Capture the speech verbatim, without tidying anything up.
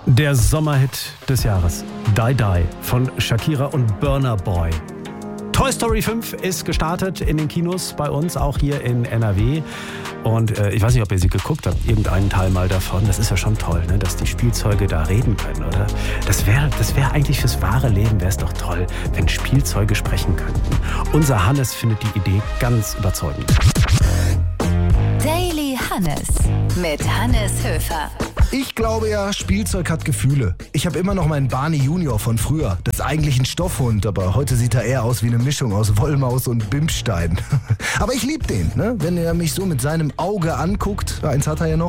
Der Sommerhit des Jahres, Die Die von Shakira und Burna Boy. Toy Story fünf ist gestartet in den Kinos bei uns, auch hier in N R W. Und äh, ich weiß nicht, ob ihr sie geguckt habt, irgendeinen Teil mal davon. Das ist ja schon toll, ne? Dass die Spielzeuge da reden können, oder? Das wäre das wär eigentlich fürs wahre Leben, wäre es doch toll, wenn Spielzeuge sprechen könnten. Unser Hannes findet die Idee ganz überzeugend. Daily Hannes mit Hannes Höfer. Ich glaube ja, Spielzeug hat Gefühle. Ich habe immer noch meinen Barney Junior von früher. Das ist eigentlich ein Stoffhund, aber heute sieht er eher aus wie eine Mischung aus Wollmaus und Bimsstein. Aber ich liebe den, ne? Wenn er mich so mit seinem Auge anguckt. Eins hat er ja noch.